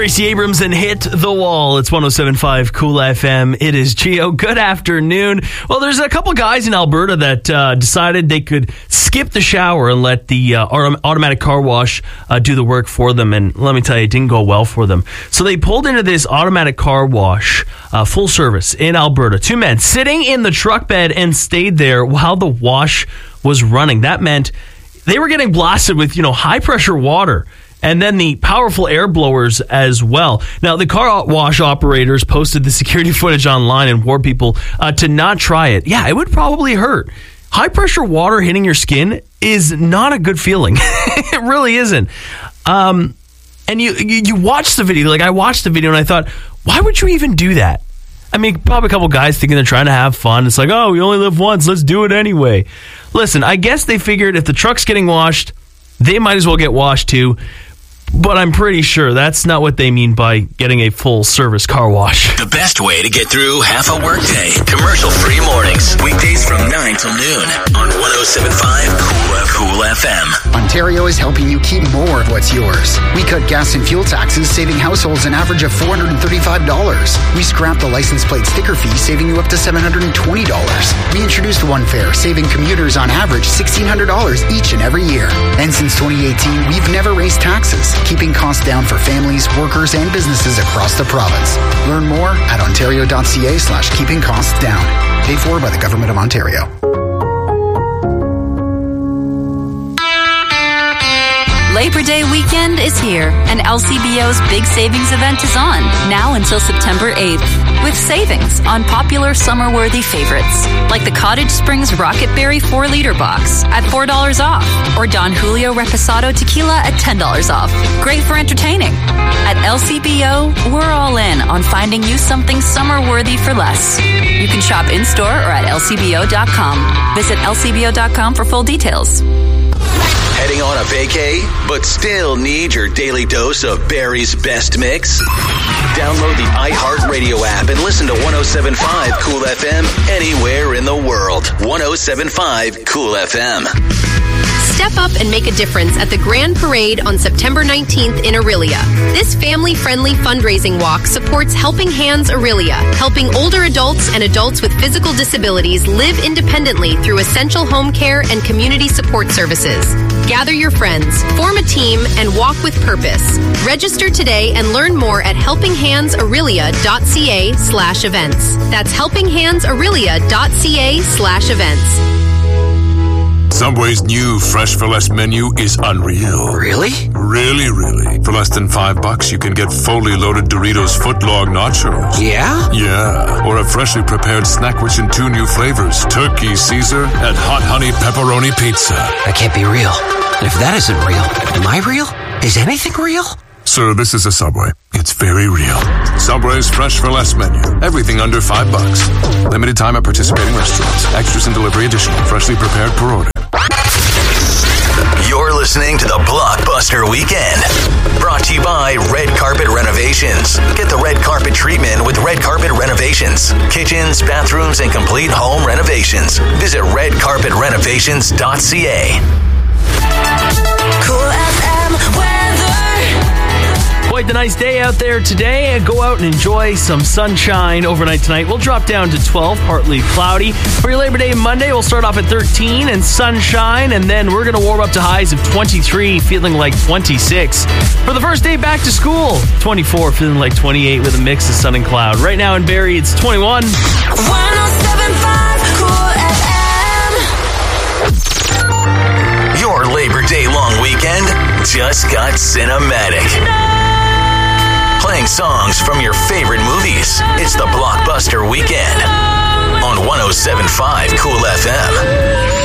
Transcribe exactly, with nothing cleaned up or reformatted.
Gracie Abrams and Hit the Wall. It's one oh seven point five Cool F M. It is Gio. Good afternoon. Well, there's a couple guys in Alberta that uh, decided they could skip the shower and let the uh, automatic car wash uh, do the work for them. And let me tell you, it didn't go well for them. So they pulled into this automatic car wash, uh, full service in Alberta. Two men sitting in the truck bed and stayed there while the wash was running. That meant they were getting blasted with, you know, high pressure water. And then the powerful air blowers as well. Now, the car wash operators posted the security footage online and warned people uh, to not try it. Yeah, it would probably hurt. High pressure water hitting your skin is not a good feeling. It really isn't. Um, and you, you you watch the video. Like, I watched the video and I thought, why would you even do that? I mean, probably a couple guys thinking they're trying to have fun. It's like, oh, we only live once. Let's do it anyway. Listen, I guess they figured if the truck's getting washed, they might as well get washed too. But I'm pretty sure that's not what they mean by getting a full-service car wash. The best way to get through half a workday. Commercial-free mornings. Weekdays from nine till noon on one oh seven point five Cool F M. Ontario is helping you keep more of what's yours. We cut gas and fuel taxes, saving households an average of four hundred thirty-five dollars. We scrapped the license plate sticker fee, saving you up to seven hundred twenty dollars. We introduced One Fare, saving commuters on average sixteen hundred dollars each and every year. And since twenty eighteen, we've never raised taxes, keeping costs down for families, workers, and businesses across the province. Learn more at ontario.ca slash keeping costs down. Paid for by the Government of Ontario. Labor Day weekend is here, and L C B O's big savings event is on, now until September eighth, with savings on popular summer-worthy favorites, like the Cottage Springs Rocket Berry four liter box at four dollars off, or Don Julio Reposado Tequila at ten dollars off. Great for entertaining. At L C B O, we're all in on finding you something summer-worthy for less. You can shop in-store or at L C B O dot com. Visit L C B O dot com for full details. Heading on a vacay, but still need your daily dose of Barry's best mix? Download the iHeartRadio app and listen to one oh seven point five Cool F M anywhere in the world. one oh seven point five Cool F M. Step up and make a difference at the Grand Parade on September nineteenth in Orillia. This family-friendly fundraising walk supports Helping Hands Orillia, helping older adults and adults with physical disabilities live independently through essential home care and community support services. Gather your friends, form a team, and walk with purpose. Register today and learn more at helpinghandsorillia.ca slash events. That's helpinghandsorillia.ca slash events. Subway's new Fresh for Less menu is unreal. Really? Really, really. For less than five bucks, you can get fully loaded Doritos footlong nachos. Yeah? Yeah. Or a freshly prepared snack rich in two new flavors, Turkey Caesar and Hot Honey Pepperoni Pizza. That can't be real. And if that isn't real, am I real? Is anything real? Sir, this is a Subway. It's very real. Subway's Fresh for Less menu. Everything under five bucks. Limited time at participating restaurants. Extras and delivery additional. Freshly prepared per order. You're listening to the Blockbuster Weekend. Brought to you by Red Carpet Renovations. Get the red carpet treatment with Red Carpet Renovations. Kitchens, bathrooms, and complete home renovations. Visit red carpet renovations dot c a. Cool F M weather. Quite the nice day out there today. Go out and enjoy some sunshine overnight tonight. We'll drop down to twelve, partly cloudy. For your Labor Day Monday, we'll start off at thirteen and sunshine, and then we're going to warm up to highs of twenty-three, feeling like twenty-six. For the first day back to school, twenty-four, feeling like twenty-eight with a mix of sun and cloud. Right now in Barrie, it's twenty-one. one oh seven point five Cool F M. Your Labor Day long weekend just got cinematic. Playing songs from your favorite movies. It's the Blockbuster Weekend on one oh seven point five Cool F M.